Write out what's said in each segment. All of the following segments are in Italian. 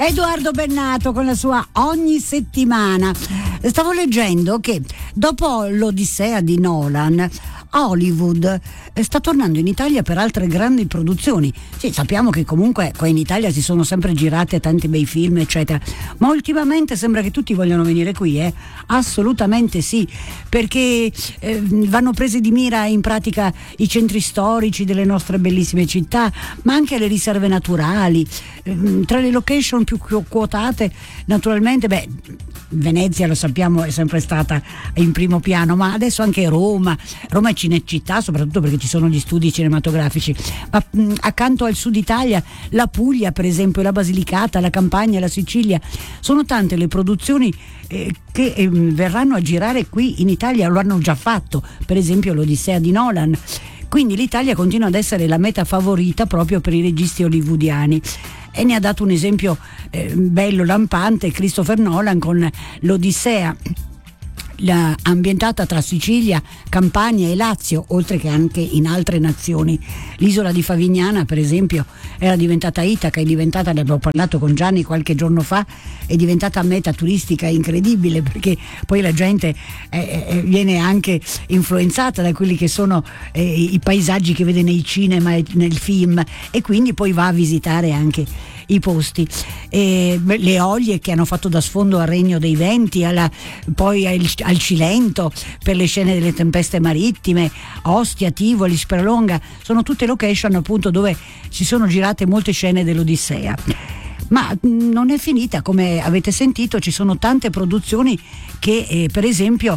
Edoardo Bennato con la sua Ogni settimana. Stavo leggendo che dopo l'Odissea di Nolan, Hollywood sta tornando in Italia per altre grandi produzioni. Sì, sappiamo che comunque qua in Italia si sono sempre girate tanti bei film, eccetera, ma ultimamente sembra che tutti vogliono venire qui, assolutamente sì, perché vanno presi di mira in pratica i centri storici delle nostre bellissime città, ma anche le riserve naturali. Tra le location più quotate, naturalmente, Venezia, lo sappiamo, è sempre stata in primo piano, ma adesso anche Roma è cinecittà, soprattutto perché ci sono gli studi cinematografici, ma accanto al sud Italia, la Puglia per esempio, la Basilicata, la Campania, la Sicilia, sono tante le produzioni che verranno a girare qui in Italia, lo hanno già fatto, per esempio l'Odissea di Nolan. Quindi l'Italia continua ad essere la meta favorita proprio per i registi hollywoodiani. E ne ha dato un esempio bello, lampante, Christopher Nolan con l'Odissea, ambientata tra Sicilia, Campania e Lazio, oltre che anche in altre nazioni. L'isola di Favignana, per esempio, era diventata Itaca, ne abbiamo parlato con Gianni qualche giorno fa, è diventata meta turistica incredibile, perché poi la gente viene anche influenzata da quelli che sono i paesaggi che vede nei cinema e nel film, e quindi poi va a visitare anche i posti. Le Olie, che hanno fatto da sfondo al Regno dei Venti, poi al Cilento per le scene delle tempeste marittime, Ostia, Tivoli, Sperlonga, sono tutte location appunto dove si sono girate molte scene dell'Odissea. Ma non è finita, come avete sentito, ci sono tante produzioni che per esempio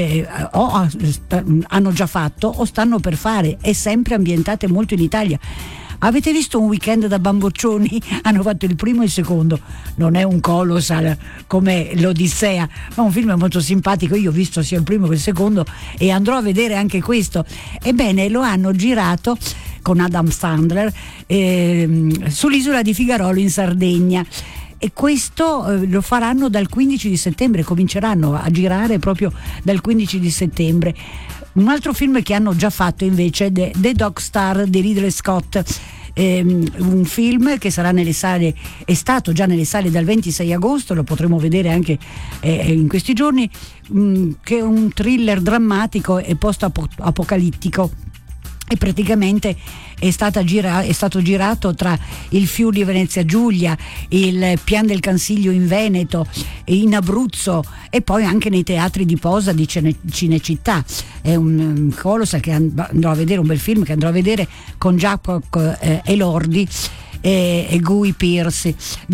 hanno già fatto o stanno per fare, e sempre ambientate molto in Italia. Avete visto Un weekend da bamboccioni? Hanno fatto il primo e il secondo. Non è un colossal come l'Odissea, ma un film molto simpatico. Io ho visto sia il primo che il secondo e andrò a vedere anche questo. Ebbene, lo hanno girato con Adam Sandler sull'isola di Figarolo in Sardegna. E questo lo faranno dal 15 di settembre, cominceranno a girare proprio dal 15 di settembre. Un altro film che hanno già fatto invece è The Dog Star di Ridley Scott, un film che sarà nelle sale, è stato già nelle sale dal 26 agosto, lo potremo vedere anche in questi giorni, che è un thriller drammatico e post-apocalittico. E praticamente è stato girato tra il Friuli Venezia Giulia, il Pian del Cansiglio in Veneto, in Abruzzo, e poi anche nei teatri di posa di Cinecittà. È un colossal che andrò a vedere, un bel film che andrò a vedere con Jacob Elordi e Guy Pearce.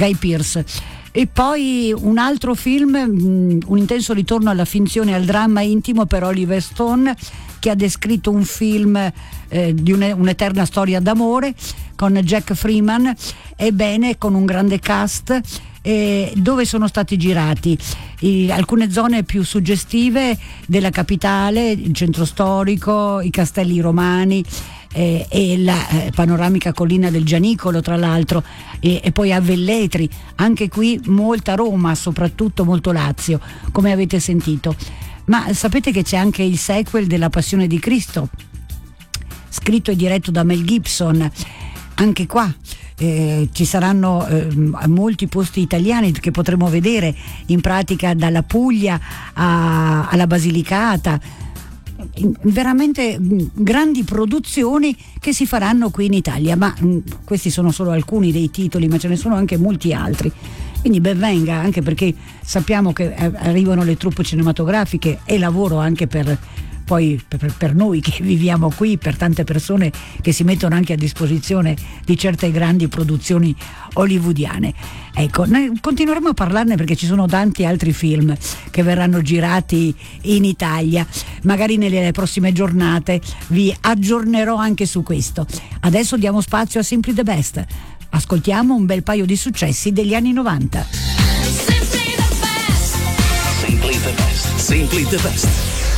E poi un altro film, un intenso ritorno alla finzione e al dramma intimo per Oliver Stone, che ha descritto un film di un'eterna storia d'amore con Jack Freeman, ebbene con un grande cast, dove sono stati girati alcune zone più suggestive della capitale, il centro storico, i castelli romani, e la panoramica collina del Gianicolo, tra l'altro, e poi a Velletri, anche qui molta Roma, soprattutto molto Lazio, come avete sentito. Ma sapete che c'è anche il sequel della Passione di Cristo, scritto e diretto da Mel Gibson. Anche qua ci saranno molti posti italiani che potremo vedere, in pratica dalla Puglia alla Basilicata. Veramente grandi produzioni che si faranno qui in Italia, ma questi sono solo alcuni dei titoli, ma ce ne sono anche molti altri. Quindi ben venga, anche perché sappiamo che arrivano le truppe cinematografiche, e lavoro anche per noi che viviamo qui, per tante persone che si mettono anche a disposizione di certe grandi produzioni hollywoodiane. Ecco, noi continueremo a parlarne perché ci sono tanti altri film che verranno girati in Italia. Magari nelle prossime giornate vi aggiornerò anche su questo. Adesso diamo spazio a Simply the Best. Ascoltiamo un bel paio di successi degli anni 90. Simply the best. Simply the best.